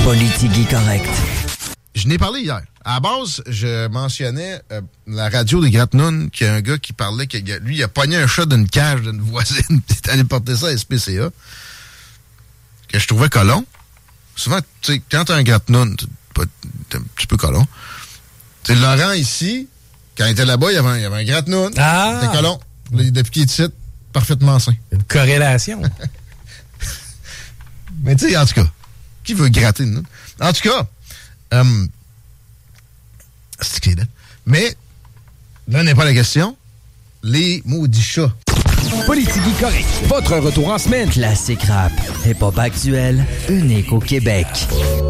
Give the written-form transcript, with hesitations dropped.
Politique correct. Je n'ai parlé hier. À la base, je mentionnais la radio des Gratnoun, qu'il y a un gars qui parlait que lui, il a pogné un chat d'une cage d'une voisine, puis il est allé porter ça à SPCA, que je trouvais colon. Souvent, tu sais, quand t'as un Gratnoun, t'es un petit peu colon. Tu sais, Laurent, ici, quand il était là-bas, il y avait un Gratnoun. Ah! Il était colon. Depuis qu'il est ici, parfaitement sain. Une corrélation. Mais tu sais, en tout cas, qui veut gratter une noune? En tout cas, c'est qui là? Mais, là n'est pas la question. Les maudits chats. Politique correct. Votre retour en semaine. Classique rap. Hip-hop actuel. Unique au Québec.